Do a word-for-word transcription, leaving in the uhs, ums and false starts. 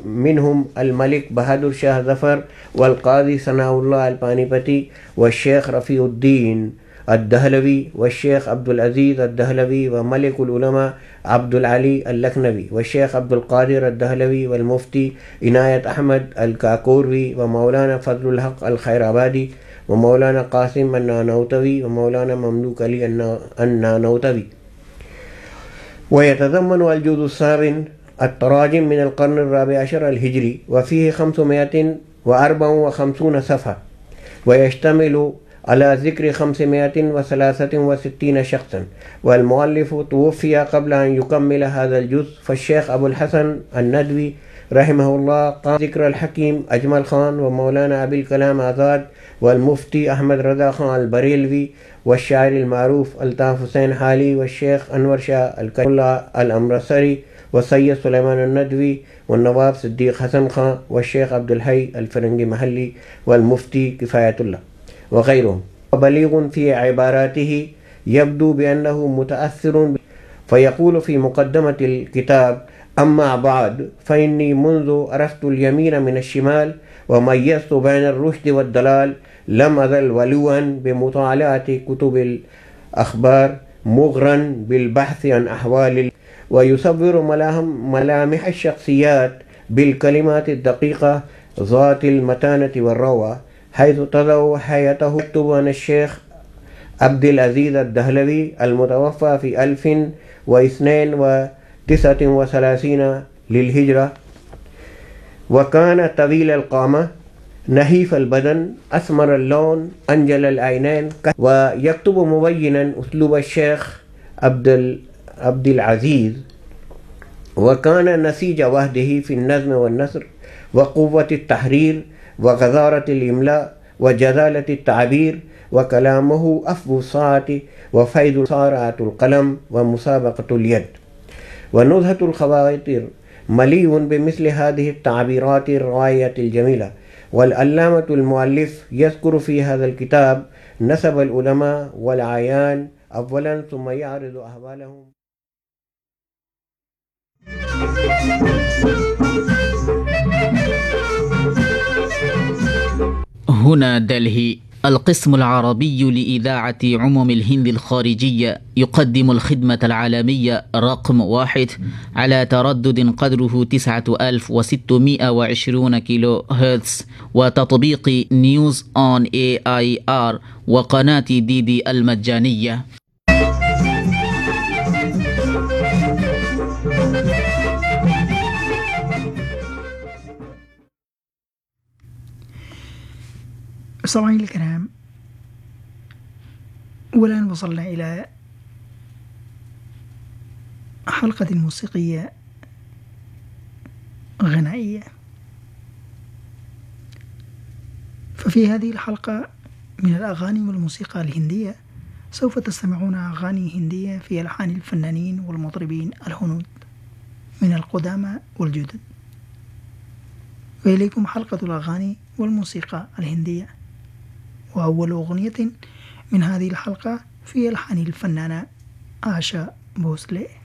मिनहुम अल-मलिक बहादुर शाह ज़फ़र वल-क़ाज़ी सनाउल्लाह अल-पानीपती व शेख रफ़ीउद्दीन अद-दहलवी व शेख अब्दुल अज़ीज़ अद-दहलवी व मलिकुल उलमा अब्दुल अली अल-लखनवी व शेख अब्दुल क़ादिर अद-दहलवी वल मुफ्ती इनायत अहमद अल-काकोरवी व मौलाना फ़ज़लुल हक़ अल-खैराबादी व मौलाना क़ासिम अन्नानौतवी व मौलाना ममलूक अली अन्नानौतवी। व यतज़म्मनु अल-जुज़्उ अस-साबिन अत-तराजिम मिन अल-क़र्न अर-राबि अशर अल-हिजरी व फ़ीहि ख़म्सुमिअतिन व अर्बअ व ख़म्सून सफ़हा व यश्तमिलु अला ज़िक्र ख़म्समिअतिन व सलासतिन व सित्तीन शख़्सन वल मुअल्लिफ़ु तुवफ़िया क़ब्ल अन युकम्मिल हाज़ल जुज़् फ़श्शेख़ अबुल हसन अन-नदवी रहमहुल्लाह क़ाम ज़िक्र अल-हकीम अजमल ख़ान व मौलाना अबुल कलाम आज़ाद वल मुफ्ती अहमद रज़ा ख़ान अल-बरेलवी व शायर अल-मारूफ़ अल्ताफ़ हुसैन हाली व शेख अनवर शाह अल-करीमुल्लाह अल-अमरसरी व सैयद सुलेमान अन-नदवी व नवाब सिद्दीक़ हसन ख़ान व शेख अब्दुल हई अल-फ़िरंगी महल्ली वल मुफ्ती किफ़ायतुल्लाह व ग़ैरुहुम बलीग़ुन फ़ी इबारातिही यब्दू बिअन्नहु मुतअस्सिरुन फ़यक़ूलु फ़ी मुक़द्दमतिल किताब अम्मा बाद फ़इन्नी मुन्ज़ु अरफ़्तुल यमीन मिन अश-शिमाल व मय्यज़्तु बैन ar-रुश्द वद-दलाल लम अज़ल वलूअन बिमुतालाअति कुतुबिल अख़बार मुग़रन बिल बहथ अन अहवालिल व युसव्विरु मलामिह अश-शख़्सियात बिल कलिमात अद-दक़ीक़ा ज़ातिल मतानति वर-रवा हैज़ु तज़उ हयतहु यक्तुबु अन अश-शेख़ अब्दुल अज़ीज़ अद-दहलवी अल-मुतवफ़्फ़ा फ़ी अल्फ़िन व इस्नैन व तिस्अतिन व सलासीन लिल हिजरा व कान तवील अल-क़ामा नहीफ़ अल-बदन अस्मर अल-लौन अंजल अल-ऐनैन व यक्तुबु मुबय्यिनन उसलूब अश-शेख़ अब्दुल अब्दुल अज़ीज़ व कान नसीज वहदिही फ़ी अन-नज़्म वन-नस्र व क़ुव्वत अत-तहरीर व ग़ज़ारत अल-इमला व जज़ालत अत-ताबीर व कलामुहु अफ़्वु साअति व फ़ैज़ु सारअतुल क़लम व मुसाबक़तुल यद व नुज़हतुल ख़वातिर मलीउन बिमिस्लि हाज़िहि अत-ताबीराति ar-राइयतिल जमीला वल अल्लामतुल मुअल्लिफ़ यज़कुरु फ़ी हाज़ल किताब नसब अल-उलमा वल आयान अव्वलन सुम्मा यअरिज़ु अहवालहुम। هنا دلهي القسم العربي لإذاعة عموم الهند الخارجية يقدم الخدمة العالمية رقم واحد على تردد قدره تسعة ألف وستمائة وعشرين كيلو هرتز وتطبيق نيوز آن اي اي ار وقناة دي دي المجانية. سامعين الكرام، والآن وصلنا إلى حلقة موسيقية غنائية. ففي هذه الحلقة من الأغاني والموسيقى الهندية سوف تستمعون أغاني هندية في ألحان الفنانين والمطربين الهنود من القدامى والجدد. وإليكم حلقة الأغاني والموسيقى الهندية، وأول أغنية من هذه الحلقة في ألحان الفنانة آشا بوسلي.